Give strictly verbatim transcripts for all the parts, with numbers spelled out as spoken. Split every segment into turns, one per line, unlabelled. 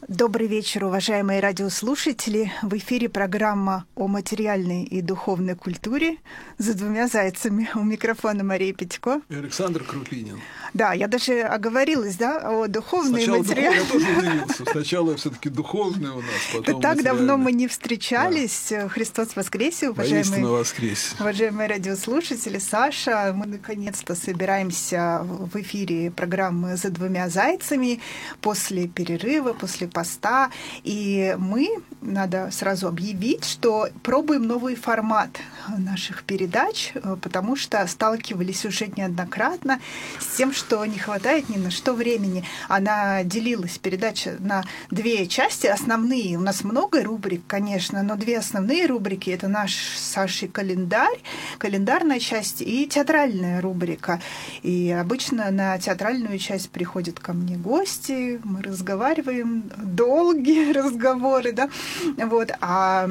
Добрый вечер, уважаемые радиослушатели. В эфире программа о материальной и духовной культуре «За двумя зайцами». У микрофона Мария Петько.
И Александр Крупинин.
Да, я даже оговорилась, да, о духовной и
Сначала
материальной.
Я тоже удивился. Сначала все-таки духовное у нас, потом
Так
материальное.
давно мы не встречались. Да. Христос воскресе, уважаемые,
воскресе.
уважаемые радиослушатели. Саша, мы наконец-то собираемся в эфире программы «За двумя зайцами» после перерыва, после поста. И мы, надо сразу объявить, что пробуем новый формат наших передач, потому что сталкивались уже неоднократно с тем, что не хватает ни на что времени. Она делилась, передача, на две части основные. У нас много рубрик, конечно, но две основные рубрики — это наш с Сашей календарь, календарная часть и театральная рубрика. И обычно на театральную часть приходят ко мне гости, мы разговариваем, долгие разговоры, да, вот, а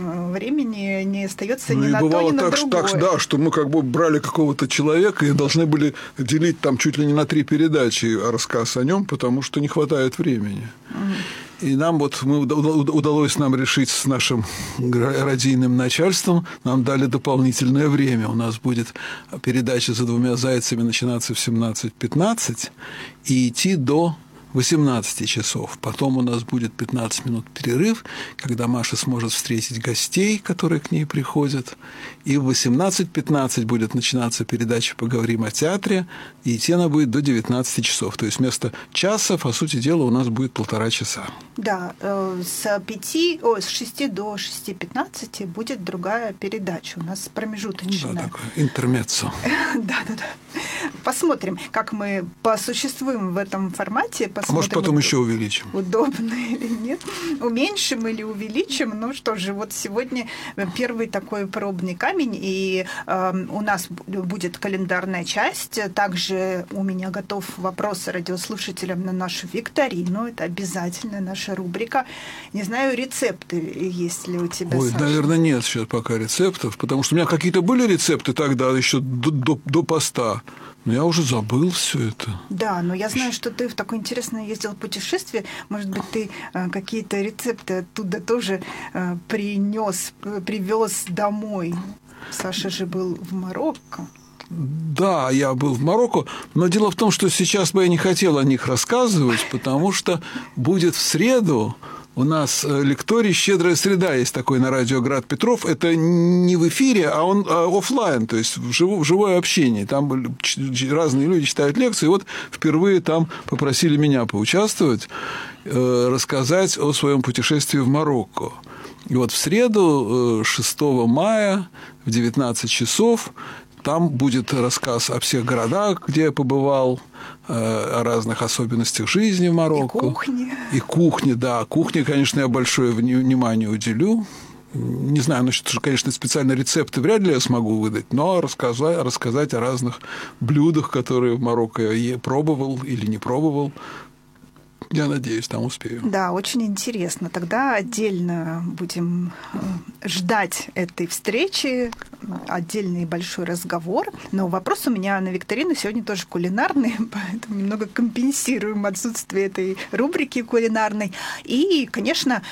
времени не остается
ну,
ни на то,
бывало
ни на
так,
другое.
так, да, что мы как бы брали какого-то человека и должны были делить там чуть ли не на три передачи рассказ о нем, потому что не хватает времени. Mm. И нам вот мы, удалось нам решить с нашим радийным начальством, нам дали дополнительное время. У нас будет передача «За двумя зайцами» начинаться в семнадцать пятнадцать и идти до восемнадцати часов. Потом у нас будет пятнадцать минут перерыв, когда Маша сможет встретить гостей, которые к ней приходят. И в восемнадцать пятнадцать будет начинаться передача «Поговорим о театре», и идти она будет до девятнадцати часов. То есть вместо часа, по сути дела, у нас будет полтора часа.
Да, с, пяти, о, с шести до шести пятнадцати будет другая передача. У нас промежуточная.
Да, такое интермеццо.
Да-да-да. Посмотрим, как мы посуществуем в этом формате.
А может, потом еще увеличим.
Удобно или нет. Уменьшим или увеличим. Ну что же, вот сегодня первый такой пробный камень. И э, у нас будет календарная часть. Также у меня готов вопрос радиослушателям на нашу викторину. Это обязательно наша рубрика. Не знаю, рецепты есть ли у тебя,
Ой,
Саша?
наверное, нет сейчас пока рецептов. Потому что у меня какие-то были рецепты тогда, еще до, до, до поста. Но я уже забыл все это.
Да, но я знаю, что ты в такое интересное ездил путешествие. Может быть, ты э, какие-то рецепты оттуда тоже э, принес, привез домой. Саша же был в Марокко.
Да, я был в Марокко, но дело в том, что сейчас бы я не хотел о них рассказывать, потому что будет в среду у нас лекторий «Щедрая среда», есть такой на радио «Град Петров». Это не в эфире, а он офлайн, то есть в живое общение. Там разные люди читают лекции. И вот впервые там попросили меня поучаствовать, рассказать о своем путешествии в Марокко. И вот в среду, шестого мая, в девятнадцать часов, там будет рассказ о всех городах, где я побывал, о разных особенностях жизни в Марокко.
И кухне.
И кухне, да. Кухне, конечно, я большое внимание уделю. Не знаю, ну, что, конечно, специально рецепты вряд ли я смогу выдать, но рассказать, рассказать о разных блюдах, которые в Марокко я пробовал или не пробовал. Я надеюсь, там успею.
Да, очень интересно. Тогда отдельно будем ждать этой встречи, отдельный большой разговор. Но вопрос у меня на викторину сегодня тоже кулинарный, поэтому немного компенсируем отсутствие этой рубрики кулинарной. И, конечно,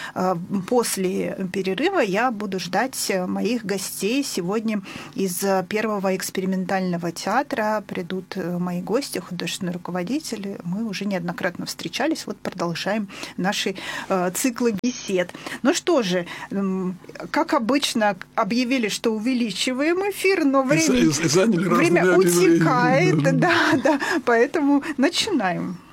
после перерыва я буду ждать моих гостей. Сегодня из Первого экспериментального театра придут мои гости, художественные руководители. Мы уже неоднократно встречались. Вот продолжаем наши э, циклы бесед. Ну что же, э, как обычно, объявили, что увеличиваем эфир, но время,
и, и, и
время утекает. Да, да, поэтому начинаем.